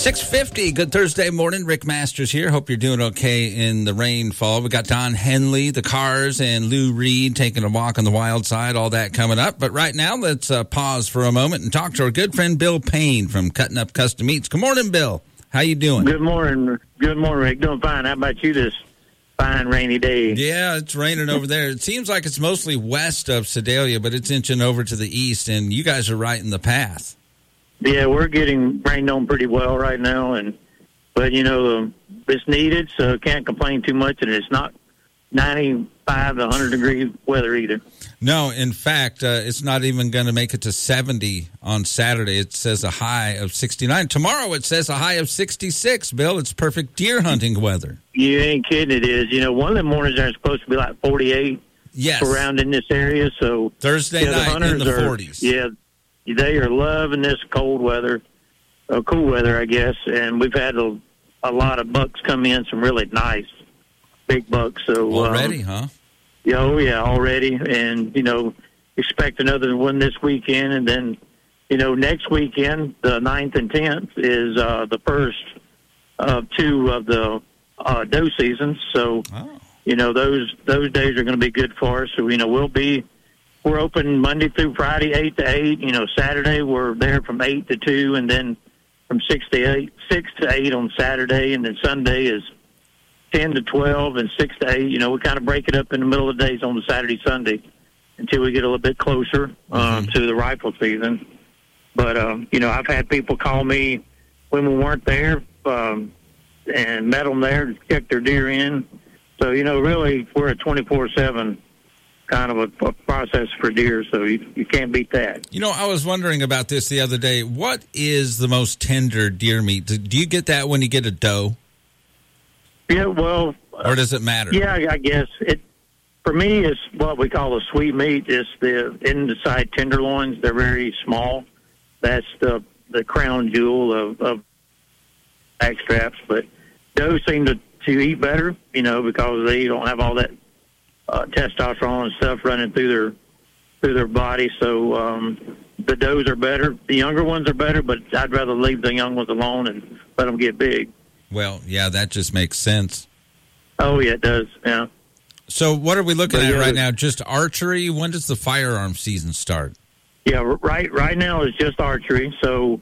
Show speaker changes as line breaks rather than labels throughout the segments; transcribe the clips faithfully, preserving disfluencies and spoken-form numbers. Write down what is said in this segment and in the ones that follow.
six fifty, good Thursday morning. Rick Masters here. Hope you're doing okay in the rainfall. We got Don Henley, the Cars, and Lou Reed taking a walk on the wild side, all that coming up. But right now, let's uh, pause for a moment and talk to our good friend Bill Payne from Cutting Up Custom Meats. Good morning, Bill. How you doing?
Good morning. Good morning, Rick. Doing fine. How about you this fine rainy day?
Yeah, it's raining over there. It seems like it's mostly west of Sedalia, but it's inching over to the east, and you guys are right in the path.
Yeah, we're getting rained on pretty well right now, and but, you know, um, it's needed, so can't complain too much, and it's not ninety-five to one hundred degree weather either.
No, in fact, uh, it's not even going to make it to seventy on Saturday. It says a high of sixty-nine. Tomorrow it says a high of sixty-six, Bill. It's perfect deer hunting weather.
You ain't kidding, it is. You know, one of the mornings are supposed to be like forty-eight
yes.
around in this area, so
Thursday
yeah,
night
the
in the
are,
forties.
Yeah, they are loving this cold weather, uh, cool weather, I guess, and we've had a, a lot of bucks come in, some really nice big bucks. So
already,
um,
huh?
Yeah, oh yeah, already, and you know, expect another one this weekend, and then you know, next weekend, the ninth and tenth is uh, the first of two of the uh, doe seasons. So
oh.
you know, those those days are going to be good for us. So you know, we'll be we're open Monday through Friday, eight to eight. You know, Saturday we're there from eight to two, and then from six to eight, six to eight on Saturday, and then Sunday is ten to twelve and six to eight. You know, we kind of break it up in the middle of the days on the Saturday, Sunday until we get a little bit closer uh,
mm-hmm.
to the rifle season. But, um, you know, I've had people call me when we weren't there um, and met them there to check their deer in. So, you know, really we're a twenty-four seven kind of a, a process for deer, so you, you can't beat that.
You know, I was wondering about this the other day. What is the most tender deer meat? Do, do you get that when you get a doe?
Yeah, well...
Or does it matter?
Yeah, I guess. it. For me, it's what we call a sweet meat. It's the inside tenderloins. They're very small. That's the the crown jewel of, of back straps. But does seem to, to eat better, you know, because they don't have all that uh, testosterone and stuff running through their through their body. So um, the does are better. The younger ones are better, but I'd rather leave the young ones alone and let them get big.
Well, yeah, that just makes sense.
Oh, yeah, it does, yeah.
So what are we looking
but,
at
yeah,
right now? Just archery? When does the firearm season start?
Yeah, right right now it's just archery. So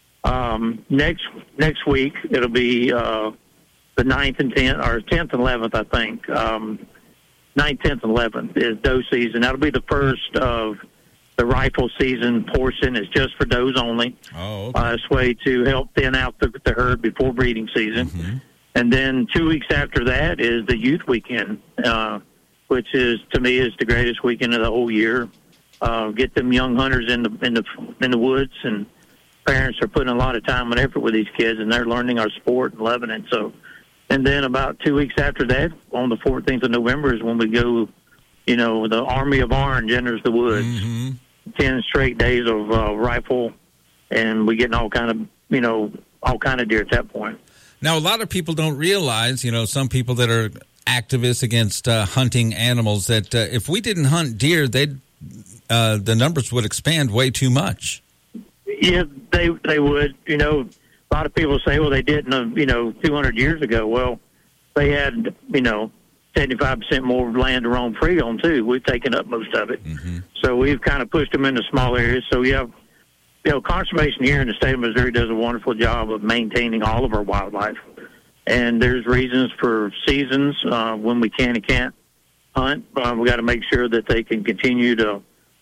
um, next next week it'll be uh, the ninth and tenth, or tenth and eleventh, I think. Um, ninth, tenth, and eleventh is doe season. That'll be the first of the rifle season portion. It's just for does only.
Oh, okay.
Uh, it's a way to help thin out the, the herd before breeding season.
Mm-hmm.
And then two weeks after that is the youth weekend, uh, which is, to me, is the greatest weekend of the whole year. Uh, get them young hunters in the in the in the woods, and parents are putting a lot of time and effort with these kids, and they're learning our sport and loving it. So, and then about two weeks after that, on the fourteenth of November, is when we go. You know, the Army of Orange enters the woods.
Mm-hmm.
Ten straight days of uh, rifle, and we getting all kind of you know all kind of deer at that point.
Now, a lot of people don't realize, you know, some people that are activists against uh, hunting animals, that uh, if we didn't hunt deer, they'd uh, the numbers would expand way too much.
Yeah, they they would. You know, a lot of people say, well, they didn't, uh, you know, two hundred years ago. Well, they had, you know, seventy-five percent more land to roam free on, too. We've taken up most of it.
Mm-hmm.
So we've kind of pushed them into small areas. So, yeah, you know, conservation here in the state of Missouri does a wonderful job of maintaining all of our wildlife. And there's reasons for seasons uh, when we can and can't hunt. Uh, we got to make sure that they can continue to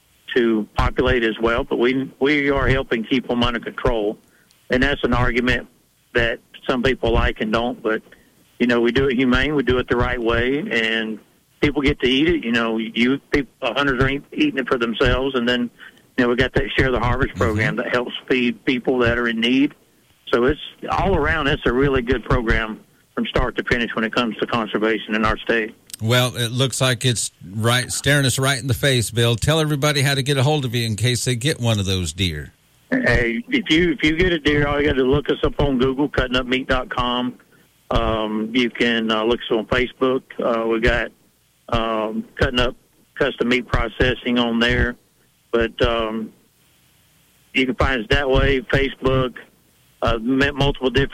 to populate as well. But we we are helping keep them under control, and that's an argument that some people like and don't. But you know, we do it humane, we do it the right way, and people get to eat it. You know, you people, hunters are eat, eating it for themselves, and then you know we got that Share the Harvest program that helps feed people that are in need. So it's all around. It's a really good program from start to finish when it comes to conservation in our state.
Well, it looks like it's right staring us right in the face, Bill. Tell everybody how to get a hold of you in case they get one of those deer.
Hey, if you if you get a deer, all you got to look us up on Google, cutting up meat dot com. Um, you can uh, look us on Facebook. Uh, we got um, Cutting Up Custom Meat Processing on there. But um, you can find us that way, Facebook, uh, multiple different